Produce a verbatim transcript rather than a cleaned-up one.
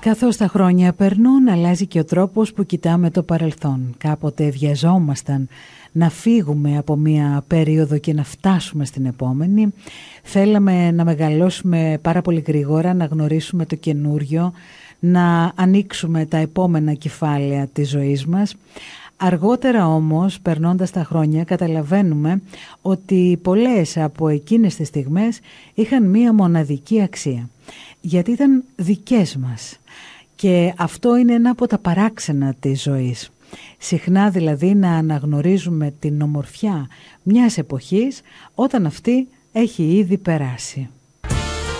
Καθώς τα χρόνια περνούν, αλλάζει και ο τρόπος που κοιτάμε το παρελθόν. Κάποτε βιαζόμασταν να φύγουμε από μία περίοδο και να φτάσουμε στην επόμενη. Θέλαμε να μεγαλώσουμε πάρα πολύ γρήγορα, να γνωρίσουμε το καινούριο, να ανοίξουμε τα επόμενα κεφάλαια της ζωής μας. Αργότερα όμως, περνώντας τα χρόνια, καταλαβαίνουμε ότι πολλές από εκείνες τις στιγμές είχαν μία μοναδική αξία. Γιατί ήταν δικές μας. Και αυτό είναι ένα από τα παράξενα της ζωής. Συχνά δηλαδή να αναγνωρίζουμε την ομορφιά μιας εποχής όταν αυτή έχει ήδη περάσει.